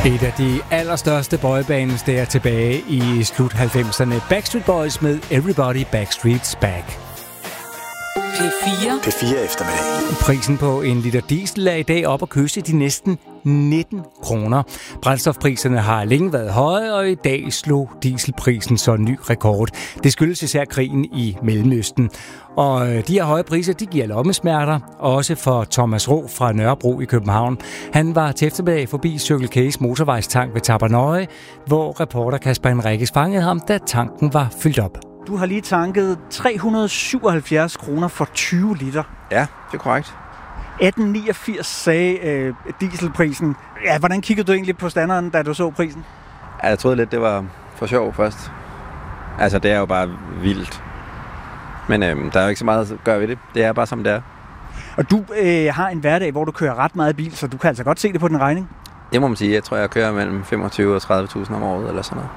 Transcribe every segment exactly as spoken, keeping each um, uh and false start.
Et af de allerstørste boybands der tilbage i slut halvfemserne. Backstreet Boys med Everybody Backstreet's Back. P fire. P fire eftermiddag. Prisen på en liter diesel er i dag op at kysse de næsten nitten kroner. Brændstofpriserne har længe været høje, og i dag slog dieselprisen så en ny rekord. Det skyldes især krigen i Mellemøsten. Og de her høje priser, de giver lommesmerter, også for Thomas Ro fra Nørrebro i København. Han var til eftermiddag forbi Circle K's motorvejstank ved Tabernøje, hvor reporter Kasper Henriques fangede ham, da tanken var fyldt op. Du har lige tanket tre hundrede syvoghalvfjerds kroner for tyve liter. Ja, det er korrekt. atten niogfirs sagde øh, dieselprisen. Ja, hvordan kiggede du egentlig på standarden, da du så prisen? Ja, jeg troede lidt, det var for sjov først. Altså, det er jo bare vildt. Men øh, der er jo ikke så meget at gøre ved det. Det er bare som det er. Og du øh, har en hverdag, hvor du kører ret meget bil, så du kan altså godt se det på den regning? Det må man sige. Jeg tror, jeg kører mellem femogtyve og tredive tusind om året eller sådan noget.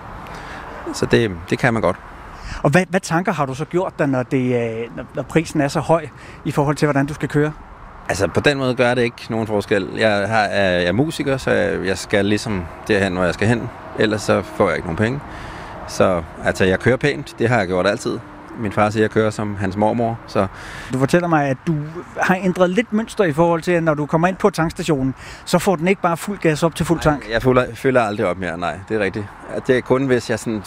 Så det, det kan man godt. Og hvad, hvad tanker har du så gjort dig, når, det, når prisen er så høj i forhold til, hvordan du skal køre? Altså, på den måde gør det ikke nogen forskel. Jeg, har, jeg er musiker, så jeg skal ligesom derhen, hvor jeg skal hen. Ellers så får jeg ikke nogen penge. Så altså, jeg kører pænt. Det har jeg gjort altid. Min far siger, at jeg kører som hans mormor. Så. Du fortæller mig, at du har ændret lidt mønster i forhold til, at når du kommer ind på tankstationen, så får den ikke bare fuld gas op til fuld tank. Nej, jeg føler, føler aldrig op mere, nej. Det er rigtigt. Det er kun, hvis jeg sådan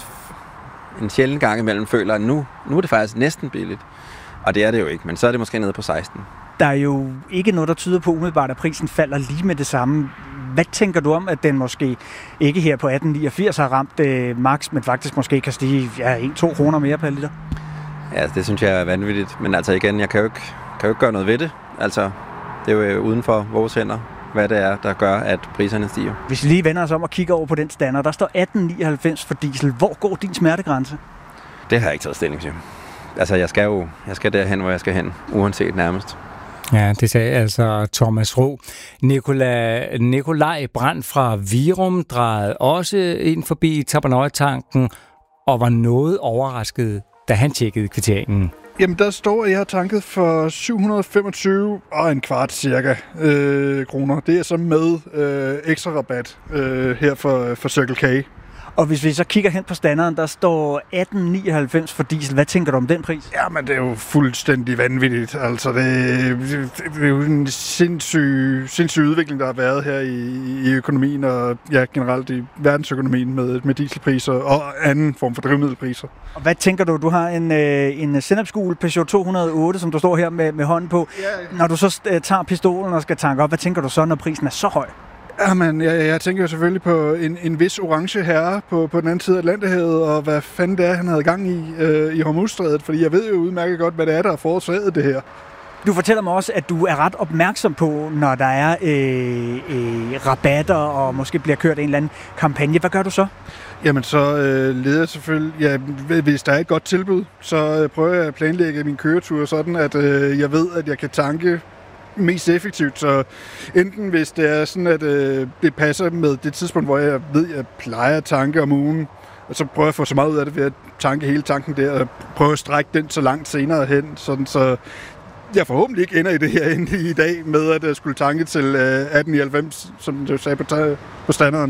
en sjælden gang imellem føler, at nu, nu er det faktisk næsten billigt. Og det er det jo ikke, men så er det måske nede på seksten. Der er jo ikke noget, der tyder på umiddelbart, at prisen falder lige med det samme. Hvad tænker du om, at den måske ikke her på atten niogfirs har ramt øh, max, men faktisk måske kan stige ja, en til to kroner mere per liter? Ja, det synes jeg er vanvittigt. Men altså igen, jeg kan jo ikke, kan jo ikke gøre noget ved det. Altså, det er jo uden for vores hænder, hvad det er, der gør, at priserne stiger. Hvis vi lige vender os om og kigger over på den standard, der står atten nioghalvfems for diesel. Hvor går din smertegrænse? Det har jeg ikke taget stilling til. Altså, jeg skal jo jeg skal derhen, hvor jeg skal hen, uanset nærmest. Ja, det sagde altså Thomas Ro. Nikolaj, Nikolaj Brandt fra Virum drejede også ind forbi Tabernøje-tanken og var noget overrasket, da han tjekkede kvitteringen. Jamen, der står, at jeg har tanket for syv hundrede femogtyve og en kvart cirka øh, kroner. Det er så med øh, ekstra rabat øh, her for, for Circle K. Og hvis vi så kigger hen på standarden, der står atten nioghalvfems for diesel. Hvad tænker du om den pris? Jamen, det er jo fuldstændig vanvittigt. Altså, det, det, det er jo en sindssyg, sindssyg udvikling, der har været her i, i økonomien og ja, generelt i verdensøkonomien med, med dieselpriser og anden form for drivmiddelpriser. Og hvad tænker du? Du har en, øh, en sennepsgul Peugeot to hundrede og otte, som du står her med, med hånden på. Ja. Når du så øh, tager pistolen og skal tanke op, hvad tænker du så, når prisen er så høj? Jamen, jeg, jeg tænker jo selvfølgelig på en, en vis orange herre på, på den anden side af Atlanterhavet, og hvad fanden det er, han havde gang i øh, i Hormuzstrædet, fordi jeg ved jo udmærket godt, hvad det er, der har forårsaget det her. Du fortæller mig også, at du er ret opmærksom på, når der er øh, øh, rabatter og måske bliver kørt en eller anden kampagne. Hvad gør du så? Jamen, så øh, leder jeg selvfølgelig, ja, hvis der er et godt tilbud, så øh, prøver jeg at planlægge min køretur sådan, at øh, jeg ved, at jeg kan tanke mest effektivt, så enten hvis det er sådan, at øh, det passer med det tidspunkt, hvor jeg ved, at jeg plejer at tanke om ugen, og så prøver jeg at få så meget ud af det ved at tanke hele tanken der, og prøve at strække den så langt senere hen, sådan så jeg forhåbentlig ikke ender i det her ende i dag med, at jeg skulle tanke til øh, atten nioghalvfems, som du sagde på, på standarden.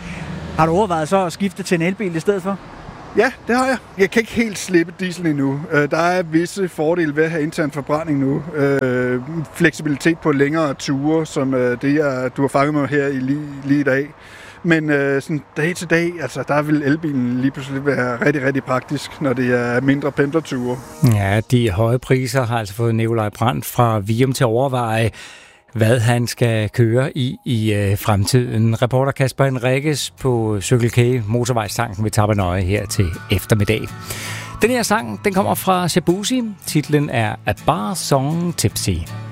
Har du overvejet så at skifte til en elbil i stedet for? Ja, det har jeg. Jeg kan ikke helt slippe diesel endnu. Der er visse fordele ved at have intern forbrænding nu. Fleksibilitet på længere ture, som det, jeg, du har fanget mig her i lige, lige i dag. Men sådan dag til dag, altså, der vil elbilen lige pludselig være rigtig, rigtig praktisk, når det er mindre pendlerture. Ja, de høje priser har altså fået Nikolaj Brandt fra Virum til at overveje, hvad han skal køre i i øh, fremtiden. Reporter Kasper Henriques på Circle K motorvejstanken ved Tabernøje her til eftermiddag. Den her sang, den kommer fra Shabuzi. Titlen er A Bar Song Tipsy.